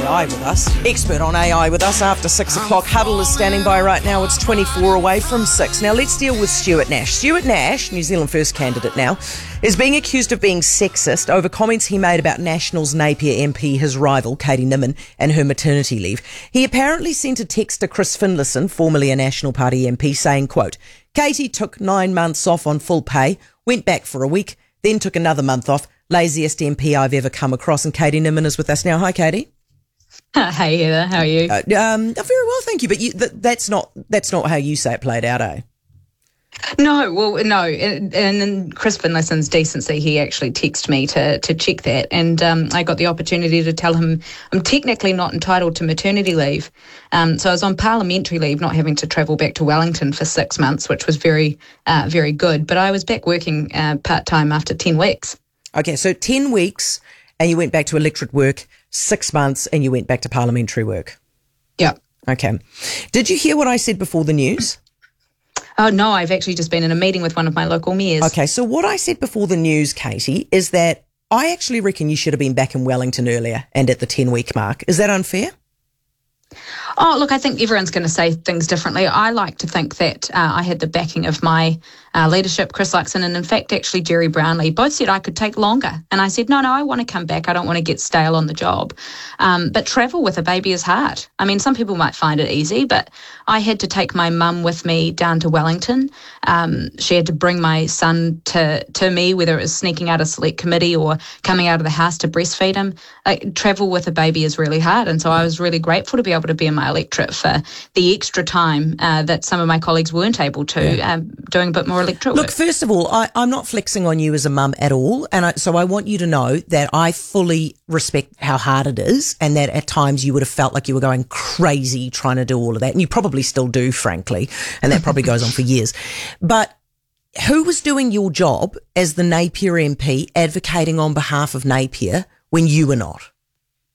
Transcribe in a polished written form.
AI with us. Expert on AI with us after 6 o'clock. Huddle is standing by right now. It's 24 away from 6. Now let's deal with Stuart Nash. Stuart Nash, New Zealand First candidate now, is being accused of being sexist over comments he made about Nationals Napier MP, his rival, Katie Nimmin, and her maternity leave. He apparently sent a text to Chris Finlayson, formerly a National Party MP, saying, quote, Katie took 9 months off on full pay, went back for a week, then took another month off. Laziest MP I've ever come across. And Katie Nimmin is with us now. Hi, Katie. Hey, Heather. How are you? Very well, thank you. But that's not how you say it played out, eh? No, well, no. And in Chris Finlayson's decency, he actually texted me to check that. And I got the opportunity to tell him I'm technically not entitled to maternity leave. So I was on parliamentary leave, not having to travel back to Wellington for 6 months, which was very, very good. But I was back working part-time after 10 weeks. Okay, so 10 weeks and you went back to electorate work, 6 months and you went back to parliamentary work. Yeah. Okay. Did you hear what I said before the news? Oh, no, I've actually just been in a meeting with one of my local mayors. Okay, so what I said before the news, Katie, is that I actually reckon you should have been back in Wellington earlier and at the 10-week mark. Is that unfair? Oh, look, I think everyone's going to say things differently. I like to think that I had the backing of my leadership, Chris Luxon, and in fact, actually, Jerry Brownlee, both said I could take longer. And I said, no, I want to come back. I don't want to get stale on the job. But travel with a baby is hard. I mean, some people might find it easy, but I had to take my mum with me down to Wellington. She had to bring my son to me, whether it was sneaking out a select committee or coming out of the house to breastfeed him. Travel with a baby is really hard. And so I was really grateful to be able to be in my electorate for the extra time that some of my colleagues weren't able to, doing a bit more electorate work. Look, first of all, I'm not flexing on you as a mum at all, and so I want you to know that I fully respect how hard it is and that at times you would have felt like you were going crazy trying to do all of that, and you probably still do, frankly, and that probably goes on for years. But who was doing your job as the Napier MP advocating on behalf of Napier when you were not?